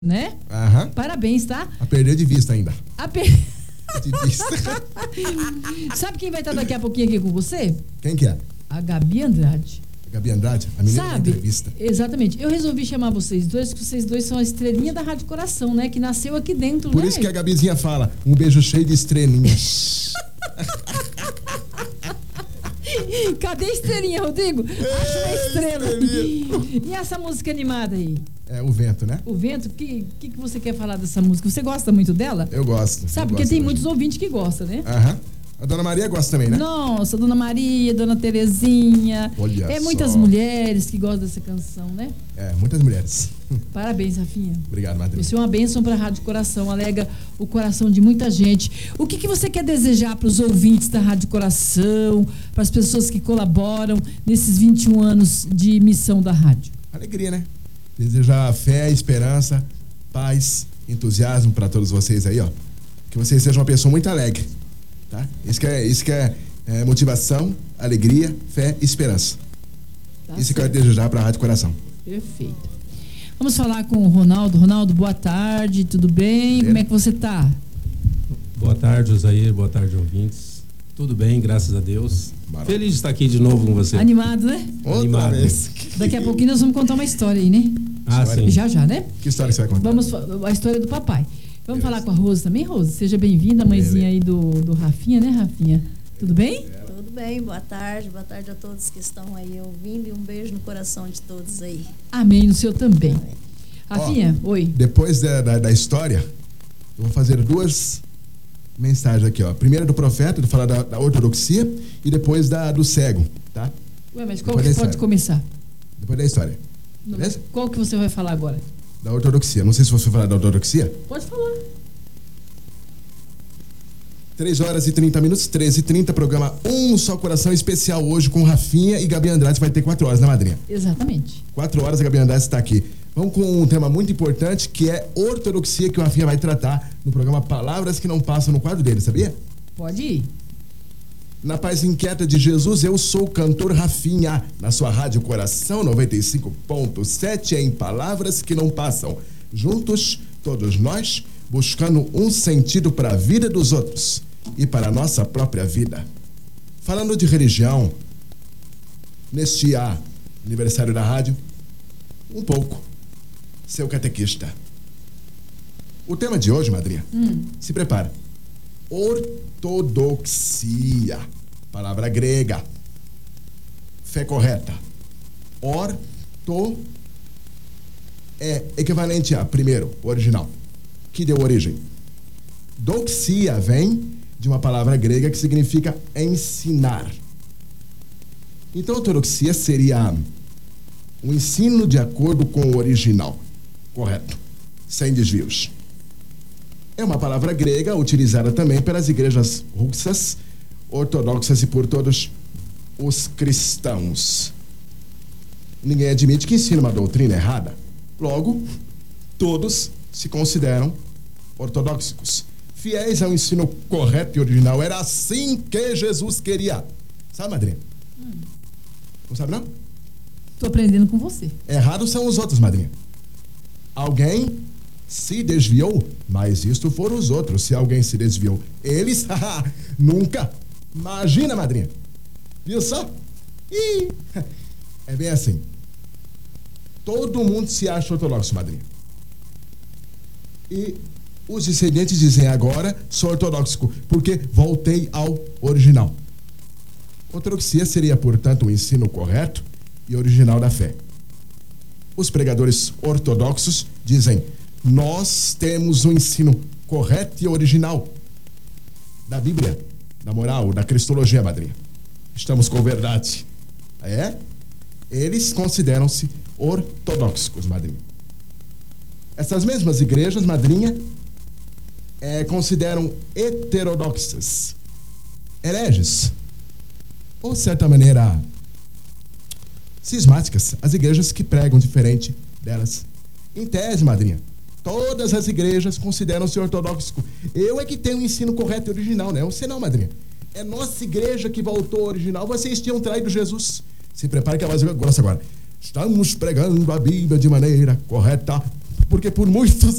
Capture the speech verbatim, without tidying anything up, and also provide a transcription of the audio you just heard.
Né? Aham. Parabéns, tá? A perder de vista ainda. A per... De vista. Sabe quem vai estar daqui a pouquinho aqui com você? Quem que é? A Gabi Andrade. Gabi Andrade? A menina da Sabe? entrevista. Exatamente. Eu resolvi chamar vocês dois, porque vocês dois são a estrelinha da Rádio Coração, né? Que nasceu aqui dentro, Por né? isso que a Gabizinha fala, um beijo cheio de estrelinhas. Cadê a estrelinha, Rodrigo? Acha uma estrela. E essa música animada aí? É o vento, né? O vento, o que, que, que você quer falar dessa música? Você gosta muito dela? Eu gosto. Sabe, eu porque gosto tem mesmo. muitos ouvintes que gostam, né? Aham. A Dona Maria gosta também, né? Nossa, Dona Maria, Dona Terezinha. Olha É muitas só. mulheres que gostam dessa canção, né? É, muitas mulheres. Parabéns, Rafinha. Obrigado, madrinha. Você é uma bênção para a Rádio Coração, alega o coração de muita gente. O que, que você quer desejar para os ouvintes da Rádio Coração, para as pessoas que colaboram nesses vinte e um anos de missão da rádio? Alegria, né? Desejar fé, esperança, paz, entusiasmo para todos vocês aí, ó. Que vocês sejam uma pessoa muito alegre, tá? Isso que é, isso que é, é motivação, alegria, fé e esperança. Tá isso certo. que eu quero desejar para a Rádio Coração. Perfeito. Vamos falar com o Ronaldo. Ronaldo, boa tarde, tudo bem? É. Como é que você tá? Boa tarde, Osair, boa tarde, ouvintes. Tudo bem, graças a Deus. Maravilha. Feliz de estar aqui de novo com você. Animado, né? Outra Animado. vez. Daqui a pouquinho nós vamos contar uma história aí, né? Ah, sim. Já, já, né? Que história que você vai contar? Vamos fa- a história do papai. Vamos Beleza. falar com a Rose também, Rose? Seja bem-vinda, a mãezinha aí do, do Rafinha, né, Rafinha? Tudo bem? Tudo bem, boa tarde, boa tarde a todos que estão aí ouvindo e um beijo no coração de todos aí. Amém, no seu também. Amém. Rafinha, oi. Depois da, da, da história, eu vou fazer duas mensagens aqui, ó. Primeiro do profeta, de falar da, da ortodoxia, e depois da do cego, tá? Ué, mas qual Depois que da pode história. começar? Depois da história. Beleza? Qual que você vai falar agora? Da ortodoxia. Não sei se você vai falar da ortodoxia. Pode falar. três horas e trinta minutos, treze e trinta, programa Um Só Coração especial hoje com Rafinha e Gabi Andrade. Vai ter quatro horas, né, madrinha? Exatamente. quatro horas a Gabi Andrade está aqui. Vamos com um tema muito importante que é ortodoxia, que o Rafinha vai tratar no programa Palavras que Não Passam, no quadro dele, sabia? Pode ir. Na paz inquieta de Jesus, eu sou o cantor Rafinha, na sua rádio Coração noventa e cinco ponto sete, em Palavras que Não Passam. Juntos, todos nós, buscando um sentido para a vida dos outros e para a nossa própria vida. Falando de religião, neste a, aniversário da rádio, um pouco, seu catequista. O tema de hoje, madrinha, Hum. se prepara. Ortodoxia, palavra grega, fé correta. Orto é equivalente a, primeiro, original, que deu origem. Doxia vem de uma palavra grega que significa ensinar. Então, ortodoxia seria um ensino de acordo com o original, correto, sem desvios. É uma palavra grega utilizada também pelas igrejas russas, ortodoxas e por todos os cristãos. Ninguém admite que ensina uma doutrina errada. Logo, todos se consideram ortodoxos, fiéis ao ensino correto e original. Era assim que Jesus queria. Sabe, madrinha? Hum. Não sabe, não? Tô aprendendo com você. Errados são os outros, madrinha. Alguém se desviou, mas isto foram os outros. Se alguém se desviou, eles, haha, nunca. Imagina, madrinha. Viu só? Ih, é bem assim. Todo mundo se acha ortodoxo, madrinha. E os descendentes dizem agora, sou ortodoxo, porque voltei ao original. Ortodoxia seria, portanto, o ensino correto e original da fé. Os pregadores ortodoxos dizem: nós temos um ensino correto e original da Bíblia, da moral, da cristologia, madrinha. Estamos com verdade. É? Eles consideram-se ortodoxos, madrinha. Essas mesmas igrejas, madrinha, é, consideram heterodoxas, hereges, ou, de certa maneira, cismáticas, as igrejas que pregam diferente delas. Em tese, madrinha, todas as igrejas consideram-se ortodoxos. Eu é que tenho o ensino correto e original, né? Você não, madrinha. É nossa igreja que voltou ao original. Vocês tinham traído Jesus. Se prepare que a voz grossa agora. Estamos pregando a Bíblia de maneira correta. Porque por muitos